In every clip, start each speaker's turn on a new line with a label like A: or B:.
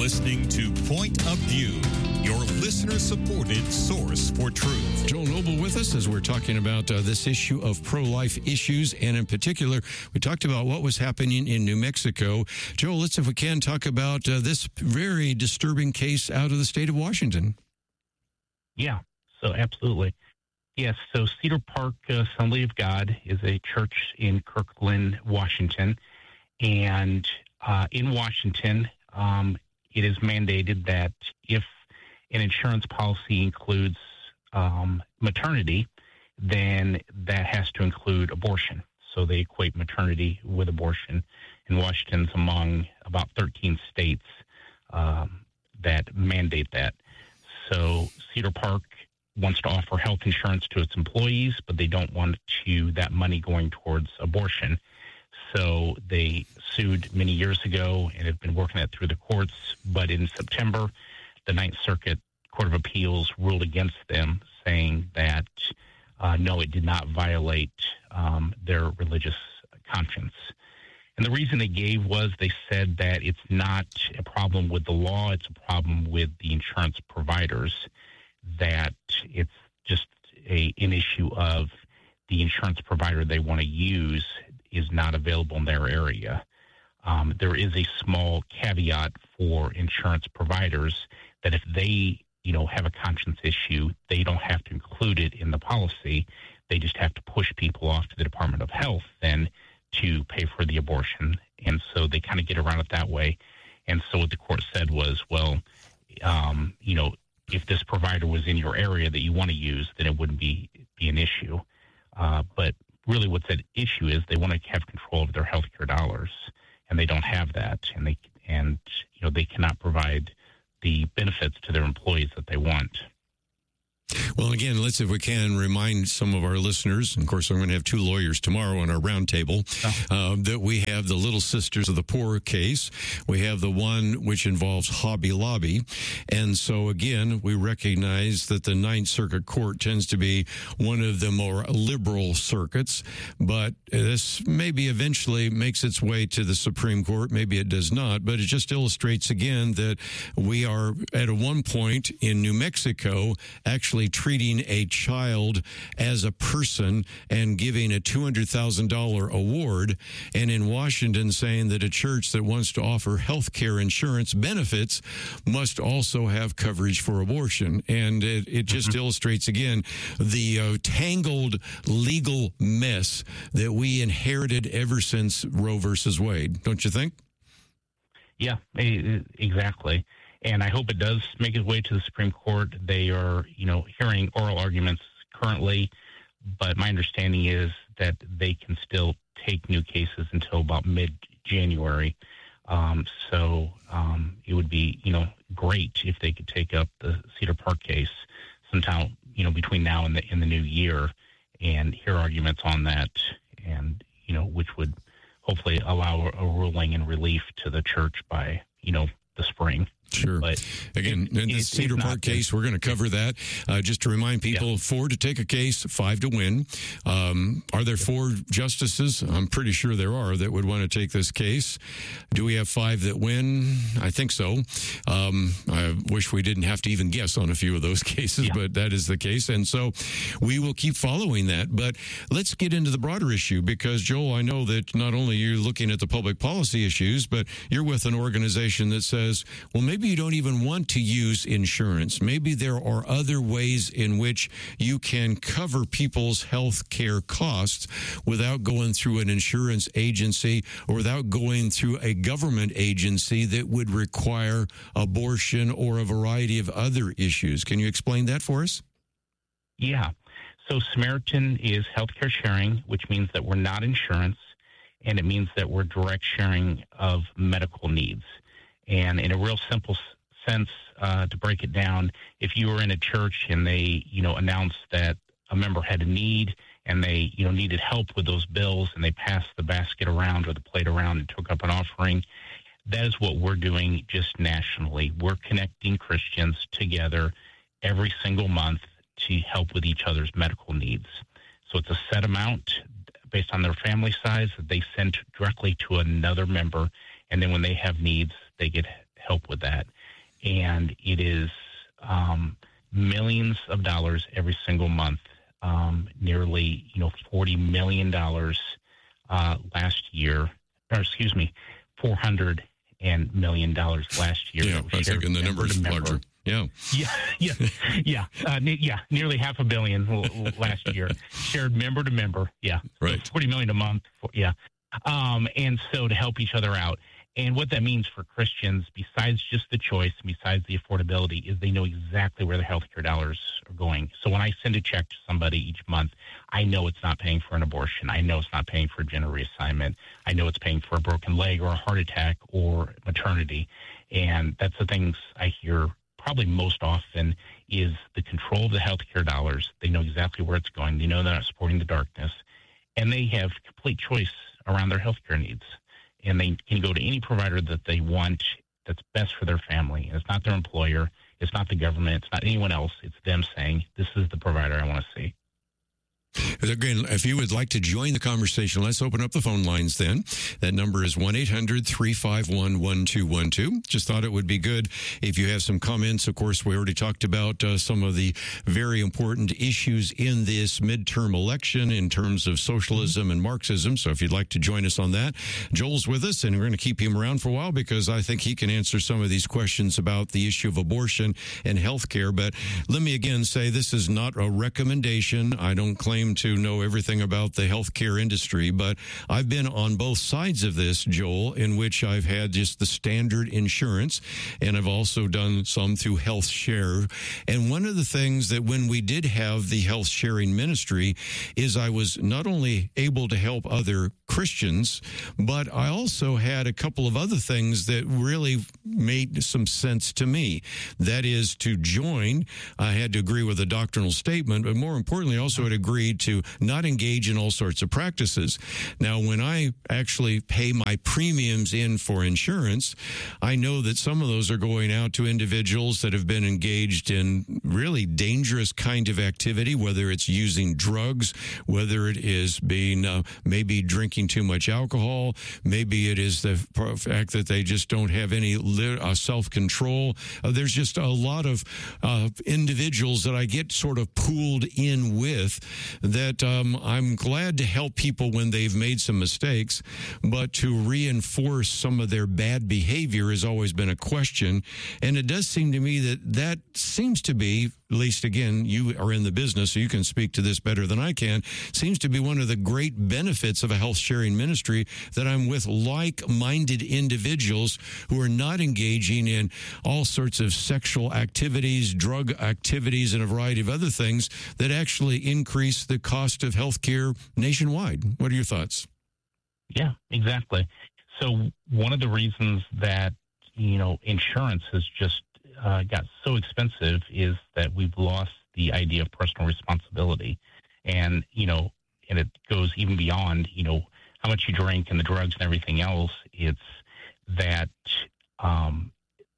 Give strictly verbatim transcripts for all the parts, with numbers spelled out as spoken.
A: listening to Point of View, your listener-supported source for truth.
B: Joel Noble with us as we're talking about uh, this issue of pro-life issues, and in particular, we talked about what was happening in New Mexico. Joel, let's, if we can, talk about uh, this very disturbing case out of the state of Washington.
C: Yeah, so absolutely. Yes, so Cedar Park uh, Assembly of God is a church in Kirkland, Washington, and uh, in Washington, um, it is mandated that if an insurance policy includes um, maternity, then that has to include abortion. So they equate maternity with abortion. And Washington's among about thirteen states um, that mandate that. So Cedar Park wants to offer health insurance to its employees, but they don't want to that money going towards abortion. So they sued many years ago and have been working that through the courts. But in September, the Ninth Circuit Court of Appeals ruled against them, saying that, uh, no, it did not violate um, their religious conscience. And the reason they gave was they said that it's not a problem with the law, it's a problem with the insurance providers, that it's just a, an issue of the insurance provider they want to use is not available in their area. Um, there is a small caveat for insurance providers that if they, you know, have a conscience issue, they don't have to include it in the policy. They just have to push people off to the Department of Health then to pay for the abortion. And so they kind of get around it that way. And so what the court said was, well, um, you know, if this provider was in your area that you want to use, then it wouldn't be, be an issue. Uh, but really what's at issue is they want to have control of their healthcare dollars, and they don't have that. And they, and, you know, they cannot provide the benefits to their employees that they want.
B: Well, again, let's, if we can, remind some of our listeners, and of course, I'm going to have two lawyers tomorrow on our roundtable, oh. uh, that we have the Little Sisters of the Poor case. We have the one which involves Hobby Lobby. And so, again, we recognize that the Ninth Circuit Court tends to be one of the more liberal circuits, but this maybe eventually makes its way to the Supreme Court. Maybe it does not, but it just illustrates, again, that we are at a one point in New Mexico actually treating a child as a person and giving a two hundred thousand dollars award, and in Washington saying that a church that wants to offer health care insurance benefits must also have coverage for abortion. And it, it just mm-hmm. illustrates, again, the uh, tangled legal mess that we inherited ever since Roe versus Wade, don't you think?
C: Yeah, exactly. And I hope it does make its way to the Supreme Court. They are, you know, hearing oral arguments currently, but my understanding is that they can still take new cases until about mid-January. Um, so um, it would be, you know, great if they could take up the Cedar Park case sometime, you know, between now and the, in the new year and hear arguments on that, and, you know, which would hopefully allow a, a ruling and relief to the church by, you know, the spring.
B: Sure. But again, in the Cedar Park case, we're going to cover that. Uh, just to remind people, yeah. four to take a case, five to win. Um, are there four justices? I'm pretty sure there are that would want to take this case. Do we have five that win? I think so. Um, I wish we didn't have to even guess on a few of those cases, yeah. but that is the case. And so we will keep following that. But let's get into the broader issue, because, Joel, I know that not only you're looking at the public policy issues, but you're with an organization that says, well, maybe Maybe you don't even want to use insurance. Maybe there are other ways in which you can cover people's health care costs without going through an insurance agency or without going through a government agency that would require abortion or a variety of other issues. Can you explain that for us?
C: Yeah. So Samaritan is healthcare sharing, which means that we're not insurance, and it means that we're direct sharing of medical needs. And in a real simple sense, uh, to break it down, if you were in a church and they, you know, announced that a member had a need and they, you know, needed help with those bills, and they passed the basket around or the plate around and took up an offering, that is what we're doing just nationally. We're connecting Christians together every single month to help with each other's medical needs. So it's a set amount based on their family size that they send directly to another member, and then when they have needs, they get help with that. And it is um, millions of dollars every single month, um, nearly, you know, forty million dollars uh, last year, or excuse me, four hundred million dollars last year.
B: Yeah, I think in the number is larger. Yeah.
C: Yeah, yeah, yeah, uh, ne- yeah. Nearly half a billion l- l- last year, shared member to member. Yeah,
B: right.
C: Forty million a month. For, yeah, um, and so to help each other out, and what that means for Christians, besides just the choice, besides the affordability, is they know exactly where their healthcare dollars are going. So when I send a check to somebody each month, I know it's not paying for an abortion. I know it's not paying for a gender reassignment. I know it's paying for a broken leg or a heart attack or maternity, and that's the things I hear probably most often is the control of the healthcare dollars. They know exactly where it's going. They know they're not supporting the darkness, and they have complete choice around their healthcare needs. And they can go to any provider that they want that's best for their family. And it's not their employer. It's not the government. It's not anyone else. It's them saying, this is the provider I want to see.
B: Again, if you would like to join the conversation, let's open up the phone lines then. That number is one eight hundred three five one one two one two. Just thought it would be good if you have some comments. Of course, we already talked about uh, some of the very important issues in this midterm election in terms of socialism and Marxism. So if you'd like to join us on that, Joel's with us, and we're going to keep him around for a while because I think he can answer some of these questions about the issue of abortion and health care. But let me again say this is not a recommendation. I don't claim to know everything about the healthcare industry, but I've been on both sides of this, Joel, in which I've had just the standard insurance, and I've also done some through Health Share. And one of the things that when we did have the health sharing ministry is I was not only able to help other Christians, but I also had a couple of other things that really made some sense to me. That is to join. I had to agree with a doctrinal statement, but more importantly, also had agreed to not engage in all sorts of practices. Now, when I actually pay my premiums in for insurance, I know that some of those are going out to individuals that have been engaged in really dangerous kind of activity, whether it's using drugs, whether it is being uh, maybe drinking too much alcohol, maybe it is the fact that they just don't have any li- uh, self-control. Uh, there's just a lot of uh, individuals that I get sort of pooled in with that um, I'm glad to help people when they've made some mistakes, but to reinforce some of their bad behavior has always been a question. And it does seem to me that that seems to be, at least again, you are in the business, so you can speak to this better than I can, seems to be one of the great benefits of a health sharing ministry, that I'm with like-minded individuals who are not engaging in all sorts of sexual activities, drug activities, and a variety of other things that actually increase the cost of health care nationwide. What are your thoughts?
C: Yeah, exactly. So one of the reasons that, you know, insurance has just uh, got so expensive is that we've lost the idea of personal responsibility. And, you know, and it goes even beyond, you know, how much you drink and the drugs and everything else. It's that um,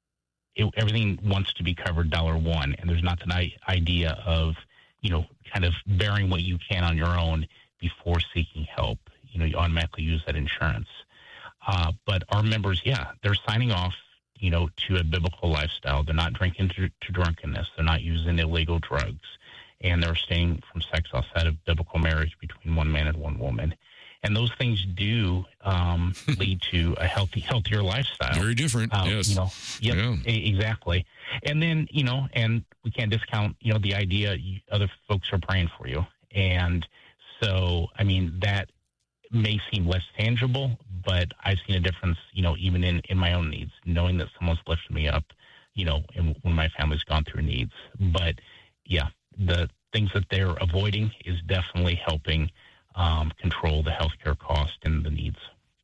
C: it, everything wants to be covered dollar one. And there's not the idea of, you know, kind of bearing what you can on your own before seeking help. You know, you automatically use that insurance. Uh, but our members, yeah, they're signing off, you know, to a biblical lifestyle. They're not drinking to, to drunkenness. They're not using illegal drugs. And they're staying from sex outside of biblical marriage between one man and one woman. And those things do um, lead to a healthy, healthier lifestyle.
B: Very different, um, yes.
C: You know, yep,
B: yeah,
C: exactly. And then, you know, and we can't discount, you know, the idea you, other folks are praying for you. And so, I mean, that may seem less tangible, but I've seen a difference, you know, even in, in my own needs, knowing that someone's lifted me up, you know, and when my family's gone through needs. But, yeah, the things that they're avoiding is definitely helping um, control the healthcare cost and the needs.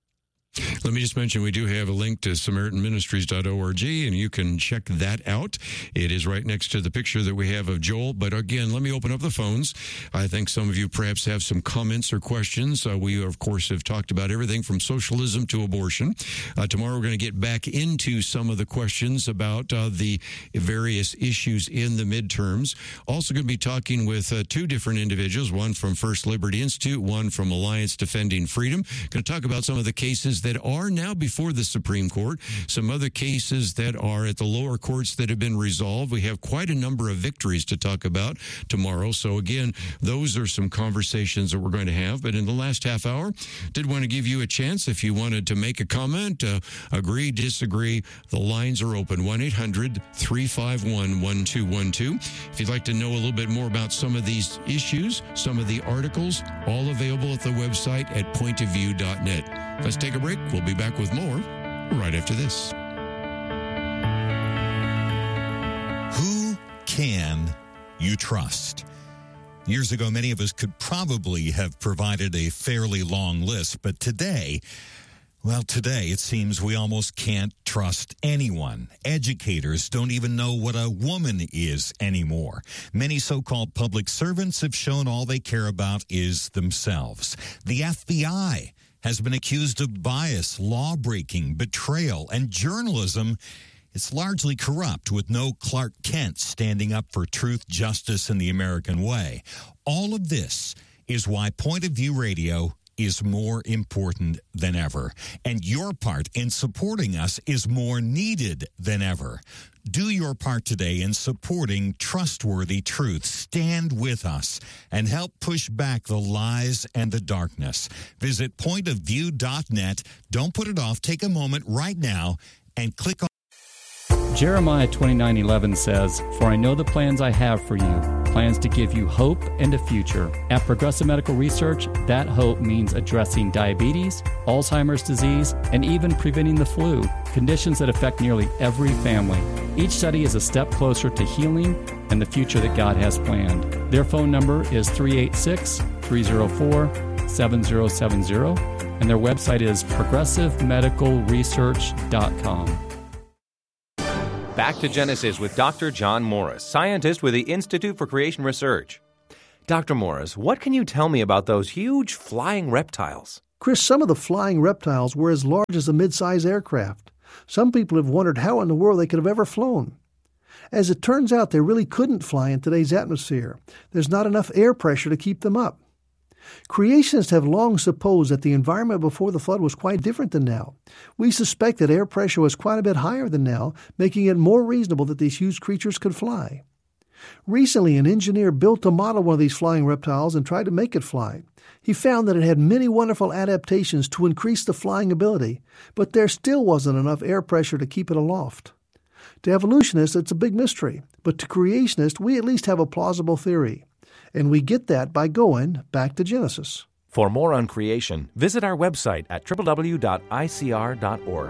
B: Let me just mention we do have a link to Samaritan Ministries dot org, and you can check that out. It is right next to the picture that we have of Joel. But again, let me open up the phones. I think some of you perhaps have some comments or questions. Uh, we, of course, have talked about everything from socialism to abortion. Uh, tomorrow we're going to get back into some of the questions about uh, the various issues in the midterms. Also going to be talking with uh, two different individuals, one from First Liberty Institute, one from Alliance Defending Freedom. Going to talk about some of the cases that are now before the Supreme Court, some other cases that are at the lower courts that have been resolved. We have quite a number of victories to talk about tomorrow. So again, those are some conversations that we're going to have. But in the last half hour, did want to give you a chance if you wanted to make a comment, uh, agree, disagree. The lines are open, one eight hundred three five one one two one two. If you'd like to know a little bit more about some of these issues, some of the articles, all available at the website at point of view dot net. Let's take a break. We'll be back with more right after this.
D: Who can you trust? Years ago, many of us could probably have provided a fairly long list, but today, well, today it seems we almost can't trust anyone. Educators don't even know what a woman is anymore. Many so-called public servants have shown all they care about is themselves. The F B I has been accused of bias, law-breaking, betrayal, and journalism. It's largely corrupt, with no Clark Kent standing up for truth, justice, and the American way. All of this is why Point of View Radio is more important than ever, and your part in supporting us is more needed than ever. Do your part today in supporting trustworthy truth. Stand with us and help push back the lies and the darkness. Visit point of view dot net. Don't put it off. Take a moment right now and click on.
E: Jeremiah twenty-nine eleven says, "For I know the plans I have for you, plans to give you hope and a future." At Progressive Medical Research, that hope means addressing diabetes, Alzheimer's disease, and even preventing the flu, conditions that affect nearly every family. Each study is a step closer to healing and the future that God has planned. Their phone number is three eight six, three zero four, seven zero seven zero, and their website is progressive medical research dot com.
F: Back to Genesis with Doctor John Morris, scientist with the Institute for Creation Research. Doctor Morris, what can you tell me about those huge flying reptiles?
G: Chris, some of the flying reptiles were as large as a mid-size aircraft. Some people have wondered how in the world they could have ever flown. As it turns out, they really couldn't fly in today's atmosphere. There's not enough air pressure to keep them up. Creationists have long supposed that the environment before the flood was quite different than now. We suspect that air pressure was quite a bit higher than now, making it more reasonable that these huge creatures could fly. Recently, an engineer built a model of one of these flying reptiles and tried to make it fly. He found that it had many wonderful adaptations to increase the flying ability, but there still wasn't enough air pressure to keep it aloft. To evolutionists, it's a big mystery, but to creationists, we at least have a plausible theory. And we get that by going back to Genesis.
F: For more on creation, visit our website at w w w dot i c r dot org.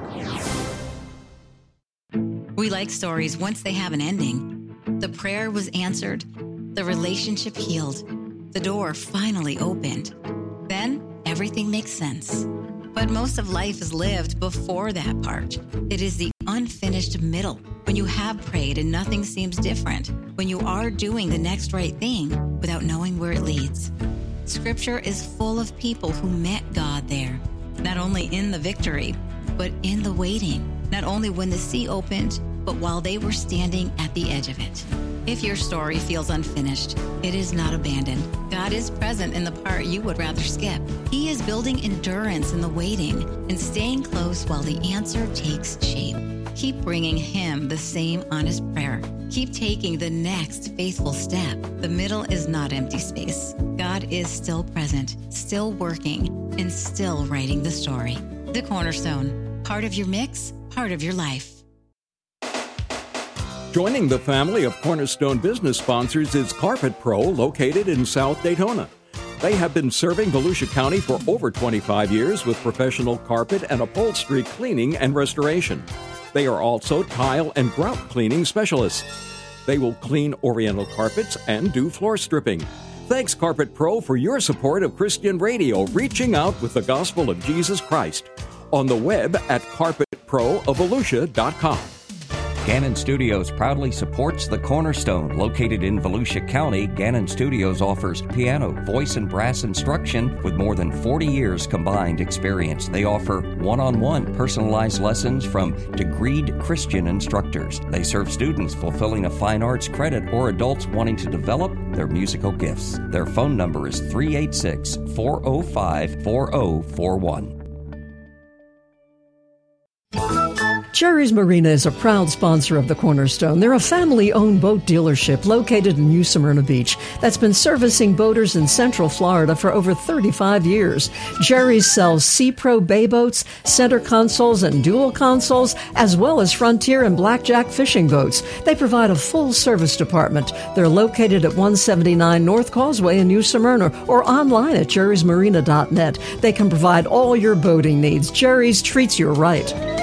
H: We like stories once they have an ending. The prayer was answered, the relationship healed, the door finally opened. Then everything makes sense. But most of life is lived before that part. It is the unfinished middle, when you have prayed and nothing seems different, when you are doing the next right thing without knowing where it leads. Scripture is full of people who met God there, not only in the victory, but in the waiting, not only when the sea opened, but while they were standing at the edge of it. If your story feels unfinished, it is not abandoned. God is present in the part you would rather skip. He is building endurance in the waiting and staying close while the answer takes shape. Keep bringing Him the same honest prayer. Keep taking the next faithful step. The middle is not empty space. God is still present, still working, and still writing the story. The Cornerstone. Part of your mix, part of your life.
I: Joining the family of Cornerstone business sponsors is Carpet Pro, located in South Daytona. They have been serving Volusia County for over twenty-five years with professional carpet and upholstery cleaning and restoration. They are also tile and grout cleaning specialists. They will clean Oriental carpets and do floor stripping. Thanks, Carpet Pro, for your support of Christian radio, reaching out with the gospel of Jesus Christ. On the web at carpet pro of volusia dot com.
J: Gannon Studios proudly supports The Cornerstone. Located in Volusia County, Gannon Studios offers piano, voice, and brass instruction with more than forty years combined experience. They offer one-on-one personalized lessons from degreed Christian instructors. They serve students fulfilling a fine arts credit or adults wanting to develop their musical gifts. Their phone number is three eight six, four oh five, four oh four one.
K: Jerry's Marina is a proud sponsor of the Cornerstone. They're a family-owned boat dealership located in New Smyrna Beach that's been servicing boaters in Central Florida for over thirty-five years. Jerry's sells Sea Pro bay boats, center consoles, and dual consoles, as well as Frontier and Blackjack fishing boats. They provide a full service department. They're located at one seventy-nine North Causeway in New Smyrna or online at jerrys marina dot net. They can provide all your boating needs. Jerry's treats you right.